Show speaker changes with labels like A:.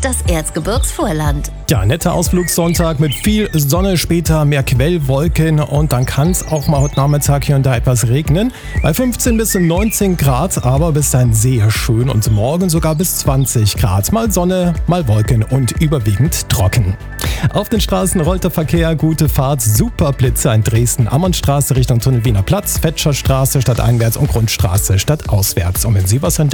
A: das Erzgebirgsvorland.
B: Ja, netter Ausflugssonntag mit viel Sonne, später mehr Quellwolken und dann kann es auch mal heute Nachmittag hier und da etwas regnen. Bei 15 bis 19 Grad, aber bis dahin sehr schön und morgen sogar bis 20 Grad. Mal Sonne, mal Wolken und überwiegend trocken. Auf den Straßen rollt der Verkehr, gute Fahrt, super Blitze in Dresden, Ammonstraße Richtung Tunnel Wiener Platz, Fetscherstraße stadteinwärts und Grundstraße stadtauswärts. Und wenn Sie was